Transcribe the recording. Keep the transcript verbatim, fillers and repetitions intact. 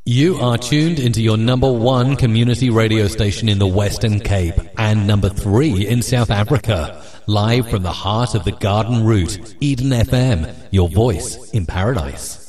You are tuned into your number one community radio station in the Western Cape and number three in South Africa. Live from the heart of the Garden Route, Eden F M, your voice in paradise.